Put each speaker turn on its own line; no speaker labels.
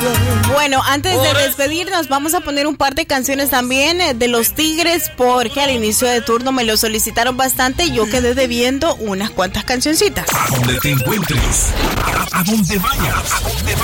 Bueno, antes de despedirnos, vamos a poner un par de canciones también de Los Tigres, porque al inicio de turno me lo solicitaron bastante y yo quedé debiendo unas cuantas cancioncitas.
A donde te encuentres, a donde vayas,